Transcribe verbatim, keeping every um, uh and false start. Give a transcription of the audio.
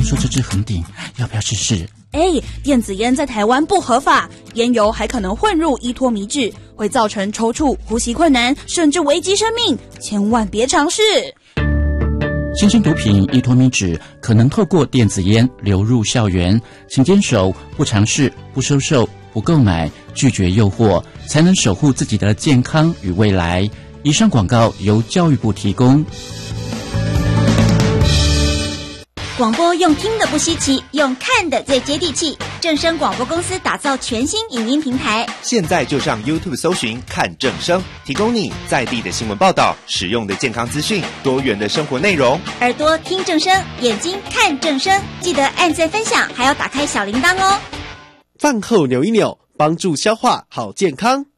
说这支横顶，要不要试试？ 哎，电子烟在台湾不合法，烟油还可能混入依托米脂，会造成抽搐、呼吸困难，甚至危及生命，千万别尝试。 新兴毒品依托米脂可能透过电子烟流入校园，请坚守不尝试、不收受、不购买，拒绝诱惑，才能守护自己的健康与未来。以上广告由教育部提供。 广播用听的不稀奇，用看的最接地气。正声广播公司打造全新影音平台， 现在就上 YouTube 搜寻看正声，提供你在地的新闻报道、实用的健康资讯、多元的生活内容。 耳朵听正声，眼睛看正声，记得按赞分享，还要打开小铃铛哦。 饭后扭一扭，帮助消化好健康。